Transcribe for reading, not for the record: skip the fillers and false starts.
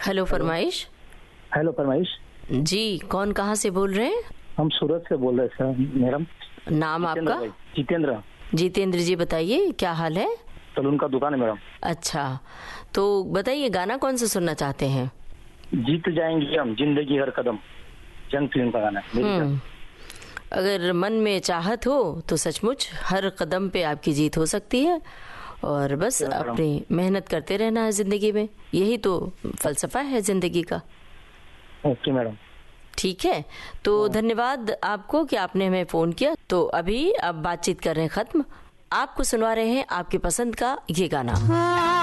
Hello फरमाइश। Hello फरमाइश जी, कौन कहाँ से बोल रहे हैं? हम सूरत से बोल रहे हैं सर। मैडम नाम आपका? जितेंद्र। जितेंद्र जी, बताइए क्या हाल है? सलून का दुकान है मैडम। अच्छा, तो बताइए गाना कौन सा सुनना चाहते हैं? जीत जाएंगे हम, जिंदगी हर कदम, जंग फिल्म का गाना है मेरी जान। अगर मन में चाहत हो तो सचमुच हर कदम पे आपकी जीत हो सकती है, और बस अपनी मेहनत करते रहना है जिंदगी में, यही तो फलसफा है जिंदगी का। Okay madam. ठीक है, तो धन्यवाद आपको कि आपने हमें फोन किया। तो अभी अब बातचीत कर रहे हैं खत्म, आपको सुनवा रहे हैं आपकी पसंद का ये गाना।